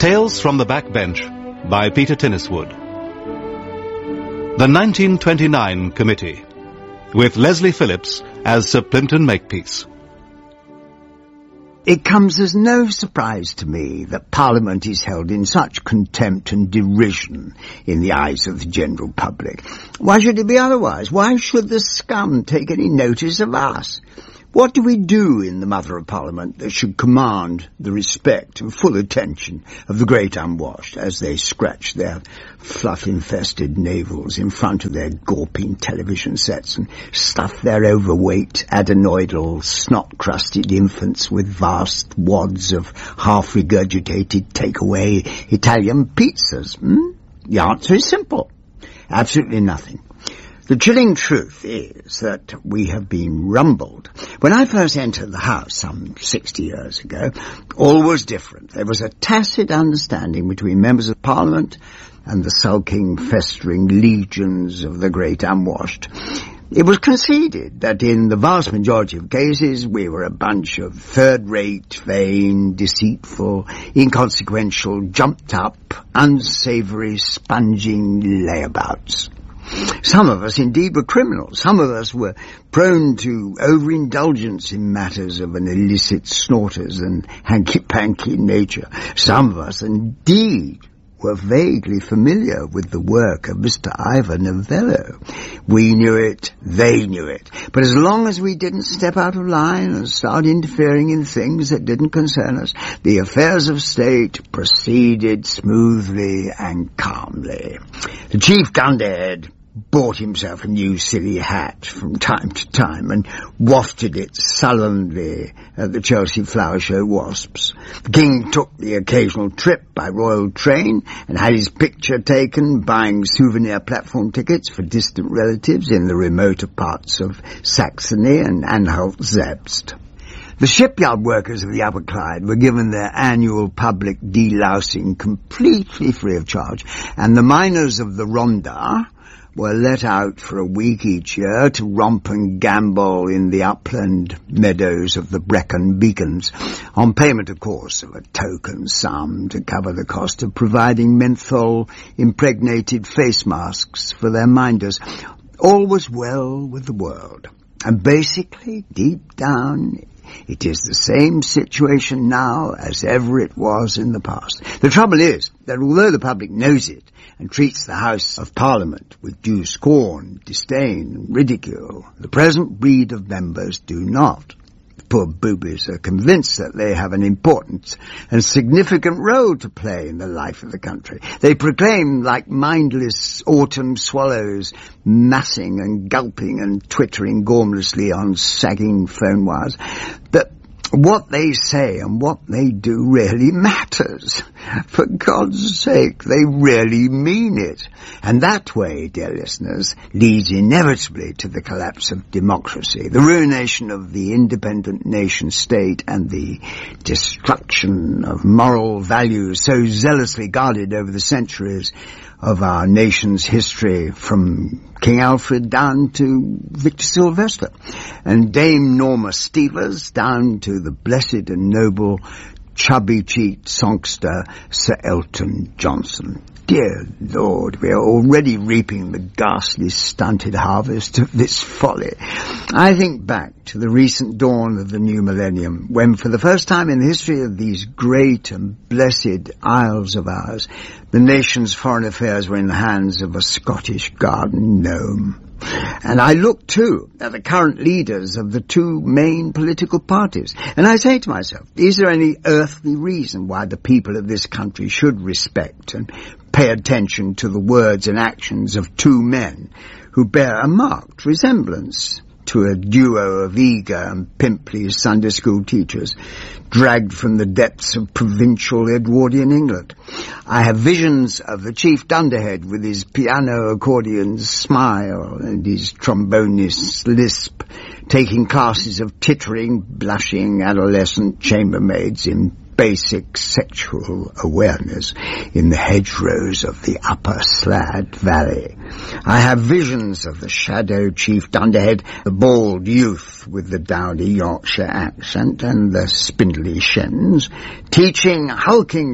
Tales from the Backbench by Peter Tinniswood. The 1929 Committee, with Leslie Phillips as Sir Plimpton Makepeace. It comes as no surprise to me that Parliament is held in such contempt and derision in the eyes of the general public. Why should it be otherwise? Why should the scum take any notice of us? What do we do in the Mother of Parliament that should command the respect and full attention of the great unwashed as they scratch their fluff-infested navels in front of their gawping television sets and stuff their overweight, adenoidal, snot-crusted infants with vast wads of half-regurgitated takeaway Italian pizzas? The answer is simple. Absolutely nothing. The chilling truth is that we have been rumbled. When I first entered the House some 60 years ago, all was different. There was a tacit understanding between members of Parliament and the sulking, festering legions of the great unwashed. It was conceded that in the vast majority of cases we were a bunch of third-rate, vain, deceitful, inconsequential, jumped-up, unsavoury, sponging layabouts. Some of us indeed were criminals. Some of us were prone to overindulgence in matters of an illicit snorters and hanky-panky nature. Some of us indeed were vaguely familiar with the work of Mr. Ivor Novello. We knew it, they knew it. But as long as we didn't step out of line and start interfering in things that didn't concern us, the affairs of state proceeded smoothly and calmly. The chief dunderhead bought himself a new silly hat from time to time and wafted it sullenly at the Chelsea Flower Show wasps. The king took the occasional trip by royal train and had his picture taken buying souvenir platform tickets for distant relatives in the remoter parts of Saxony and Anhalt-Zerbst. The shipyard workers of the Upper Clyde were given their annual public delousing completely free of charge, and the miners of the Rhondda were let out for a week each year to romp and gambol in the upland meadows of the Brecon Beacons, on payment, of course, of a token sum to cover the cost of providing menthol-impregnated face masks for their minders. All was well with the world, and basically, deep down, it is the same situation now as ever it was in the past. The trouble is that although the public knows it and treats the House of Parliament with due scorn, disdain and ridicule, the present breed of members do not. The poor boobies are convinced that they have an important and significant role to play in the life of the country. They proclaim, like mindless autumn swallows, massing and gulping and twittering gormlessly on sagging phone wires, that what they say and what they do really matters. For God's sake, they really mean it. And that way, dear listeners, leads inevitably to the collapse of democracy, the ruination of the independent nation-state, and the destruction of moral values so zealously guarded over the centuries of our nation's history, from King Alfred down to Victor Sylvester, and Dame Norma Stevers down to the blessed and noble chubby-cheeked songster Sir Elton Johnson. Dear Lord, we are already reaping the ghastly stunted harvest of this folly. I think back to the recent dawn of the new millennium, when for the first time in the history of these great and blessed isles of ours, the nation's foreign affairs were in the hands of a Scottish garden gnome. And I look, too, at the current leaders of the two main political parties, and I say to myself, is there any earthly reason why the people of this country should respect and pay attention to the words and actions of two men who bear a marked resemblance to a duo of eager and pimply Sunday school teachers dragged from the depths of provincial Edwardian England? I have visions of the chief dunderhead with his piano accordion smile and his trombonist lisp, taking classes of tittering, blushing adolescent chambermaids in basic sexual awareness in the hedgerows of the upper Slade Valley. I have visions of the shadow chief dunderhead, the bald youth with the dowdy Yorkshire accent and the spindly shins, teaching hulking great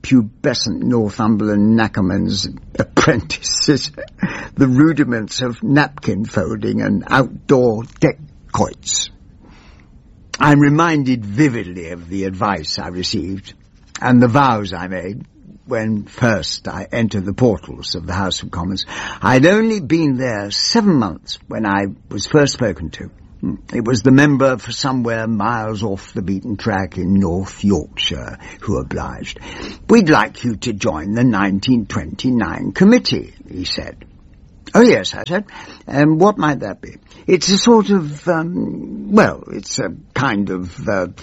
pubescent Northumberland knackerman's apprentices, the rudiments of napkin folding and outdoor deck-quoits. I'm reminded vividly of the advice I received and the vows I made when first I entered the portals of the House of Commons. I'd only been there 7 months when I was first spoken to. It was the member for somewhere miles off the beaten track in North Yorkshire who obliged. "We'd like you to join the 1929 committee," he said. "Oh, yes," I said. "What might that be?" "It's a sort of, it's a kind of,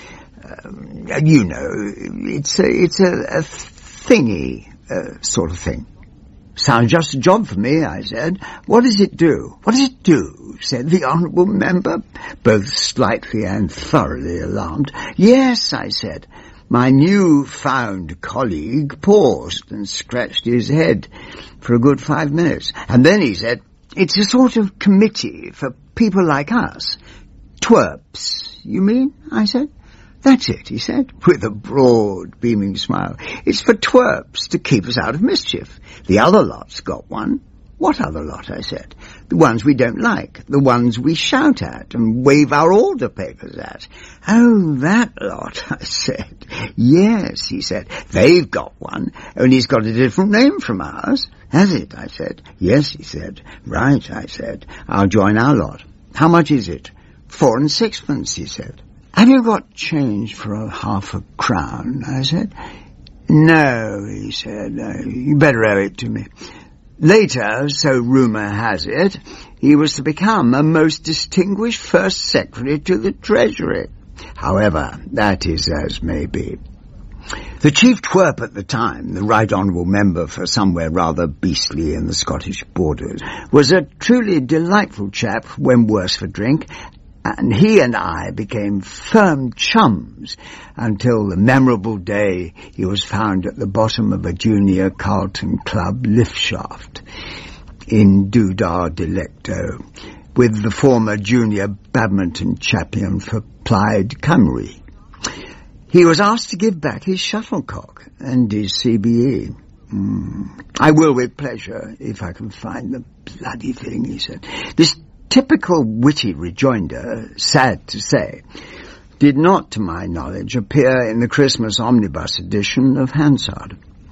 it's a thingy sort of thing." "Sounds just a job for me," I said. "What does it do?" "What does it do?" said the honourable member, both slightly and thoroughly alarmed. "Yes," I said. My new-found colleague paused and scratched his head for a good 5 minutes. And then he said, "It's a sort of committee for people like us." "Twerps, you mean?" I said. "That's it," he said, with a broad, beaming smile. "It's for twerps to keep us out of mischief. The other lot's got one." "What other lot?" I said. "The ones we don't like, the ones we shout at and wave our order papers at." "Oh, that lot," I said. "Yes," he said. "They've got one, only it's got a different name from ours." "Has it?" I said. "Yes," he said. "Right," I said. "I'll join our lot." "How much is it?" 4 and 6pence, he said. "Have you got change for a half a crown?" I said. "No," he said. "You better owe it to me." Later, so rumour has it, he was to become a most distinguished First Secretary to the Treasury. However, that is as may be. The chief twerp at the time, the Right Honourable Member for somewhere rather beastly in the Scottish borders, was a truly delightful chap when worse for drink, and he and I became firm chums until the memorable day he was found at the bottom of a junior Carlton Club lift shaft in Doodah Delecto with the former junior badminton champion for Plaid Cymru. He was asked to give back his shuttlecock and his CBE. "I will with pleasure, if I can find the bloody thing," he said. This typical witty rejoinder, sad to say, did not, to my knowledge, appear in the Christmas omnibus edition of Hansard.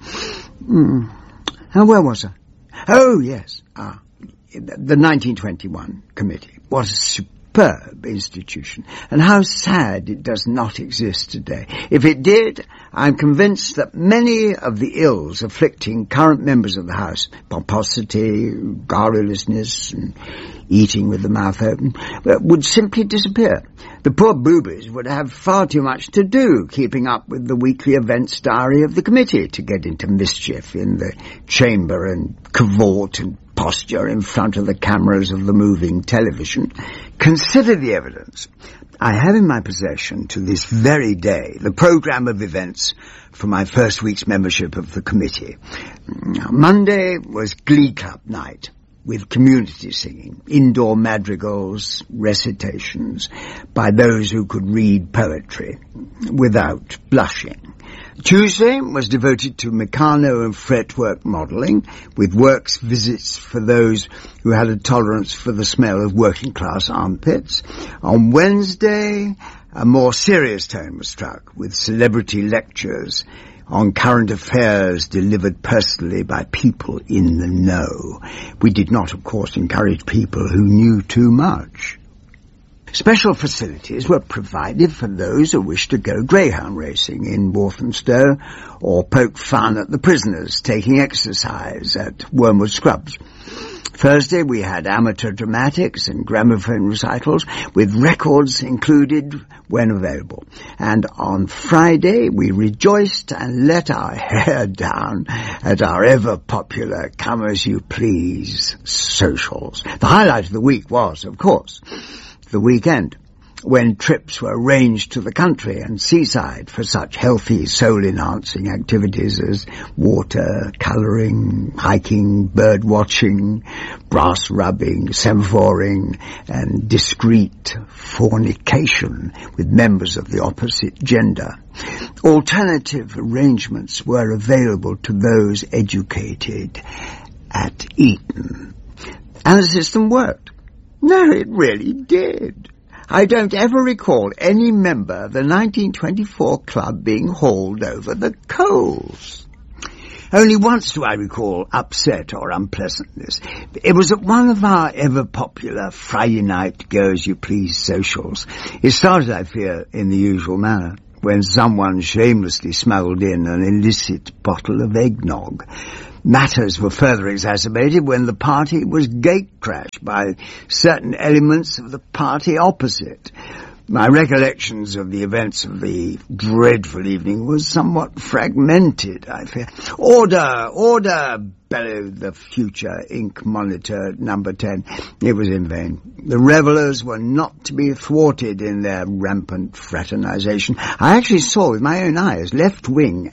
Where was I? Oh, yes. The 1921 committee. What a superb institution, and how sad it does not exist today. If it did, I'm convinced that many of the ills afflicting current members of the House, pomposity, garrulousness, and eating with the mouth open, would simply disappear. The poor boobies would have far too much to do keeping up with the weekly events diary of the committee to get into mischief in the chamber and cavort and posture in front of the cameras of the moving television. Consider the evidence. I have in my possession to this very day the programme of events for my first week's membership of the committee. Monday was Glee Club night, with community singing, indoor madrigals, recitations by those who could read poetry without blushing. Tuesday was devoted to Meccano and fretwork modelling, with works visits for those who had a tolerance for the smell of working-class armpits. On Wednesday, a more serious tone was struck, with celebrity lectures on current affairs delivered personally by people in the know. We did not, of course, encourage people who knew too much. Special facilities were provided for those who wished to go greyhound racing in Walthamstow or poke fun at the prisoners taking exercise at Wormwood Scrubs. Thursday we had amateur dramatics and gramophone recitals with records included when available. And on Friday we rejoiced and let our hair down at our ever-popular come-as-you-please socials. The highlight of the week was, of course, the weekend. when trips were arranged to the country and seaside for such healthy, soul-enhancing activities as water, colouring, hiking, bird-watching, brass-rubbing, semaphoring, and discreet fornication with members of the opposite gender. Alternative arrangements were available to those educated at Eton. And the system worked. No, it really did. I don't ever recall any member of the 1924 club being hauled over the coals. Only once do I recall upset or unpleasantness. It was at one of our ever-popular Friday night go-as-you-please socials. It started, I fear, in the usual manner, when someone shamelessly smuggled in an illicit bottle of eggnog. Matters were further exacerbated when the party was gate-crashed by certain elements of the party opposite. My recollections of the events of the dreadful evening was somewhat fragmented, I fear. "Order! Order!" bellowed the future ink monitor number 10. It was in vain. The revellers were not to be thwarted in their rampant fraternization. I actually saw with my own eyes left-wing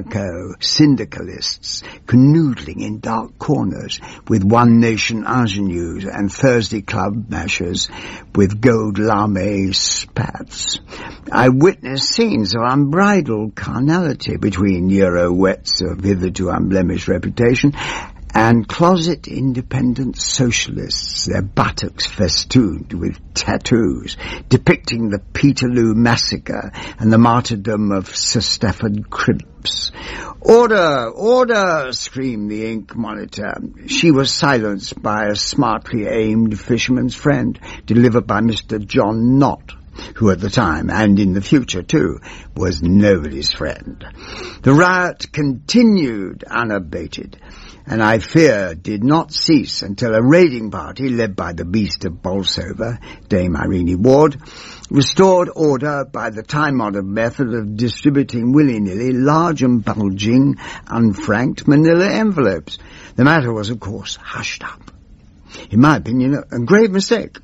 anarcho-syndicalists canoodling in dark corners with One Nation ingenues and Thursday Club mashers with gold lame spats. I witnessed scenes of unbridled carnality between Euro-wets of hitherto unblemished reputation and closet independent socialists, their buttocks festooned with tattoos depicting the Peterloo massacre and the martyrdom of Sir Stafford Cripps. "Order! Order!" screamed the ink monitor. She was silenced by a smartly aimed fisherman's friend, delivered by Mr. John Knott, who at the time, and in the future too, was nobody's friend. The riot continued unabated, and I fear did not cease until a raiding party, led by the beast of Bolsover, Dame Irene Ward, restored order by the time-honoured method of distributing willy-nilly large and bulging, unfranked manila envelopes. The matter was, of course, hushed up. In my opinion, a grave mistake.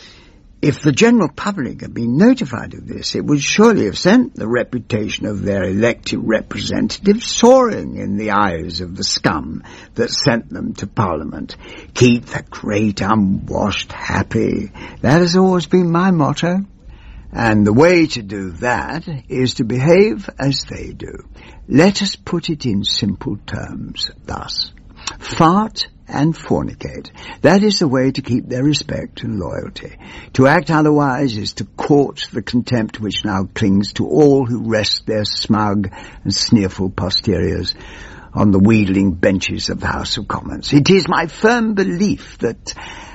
If the general public had been notified of this, it would surely have sent the reputation of their elected representatives soaring in the eyes of the scum that sent them to Parliament. Keep the great unwashed happy. That has always been my motto. And the way to do that is to behave as they do. Let us put it in simple terms thus. Fart and fornicate. That is the way to keep their respect and loyalty. To act otherwise is to court the contempt which now clings to all who rest their smug and sneerful posteriors on the wheedling benches of the House of Commons. It is my firm belief that...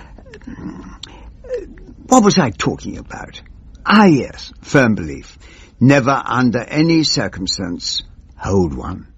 What was I talking about? Ah, yes, firm belief. Never under any circumstance hold one.